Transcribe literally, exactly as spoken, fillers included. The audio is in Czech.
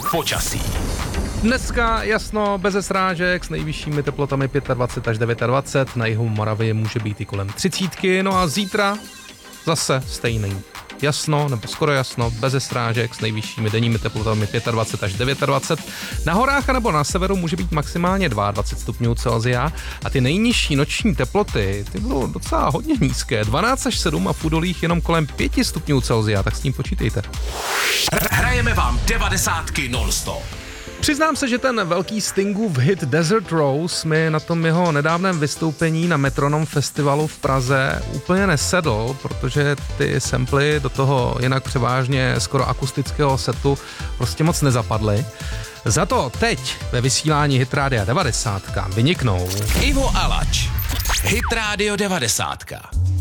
počasí. Dneska jasno, beze srážek, s nejvyššími teplotami dvacet pět až dvacet devět, na jihu Moravy může být i kolem třicítky, no a zítra zase stejný. Jasno, nebo skoro jasno, beze srážek, s nejvyššími denními teplotami dvacet pět až dvacet devět. Na horách a nebo na severu může být maximálně dvacet dva stupňů Celsia a ty nejnižší noční teploty, ty budou docela hodně nízké, dvanáct až sedm a v údolích jenom kolem pět stupňů Celsia, tak s tím počítejte. Hrajeme vám devadesátky non-stop. Přiznám se, že ten velký Stingův hit Desert Rose mi na tom jeho nedávném vystoupení na Metronom festivalu v Praze úplně nesedl, protože ty samply do toho jinak převážně skoro akustického setu prostě moc nezapadly. Za to teď ve vysílání Hit Rádia devadesát vyniknou Ivo Alač, Hit Rádio devadesátka.